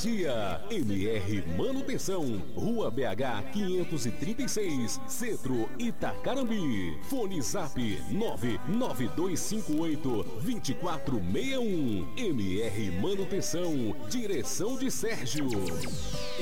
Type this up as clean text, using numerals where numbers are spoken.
garantia. MR Manutenção, Rua BH 536, Centro, Itacarambi. Fone Zap 99258-2461. MR Manutenção, direção de Sérgio.